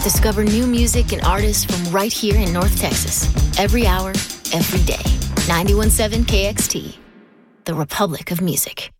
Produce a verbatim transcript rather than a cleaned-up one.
Discover new music and artists from right here in North Texas. Every hour, every day. ninety-one point seven K X T, the Republic of Music.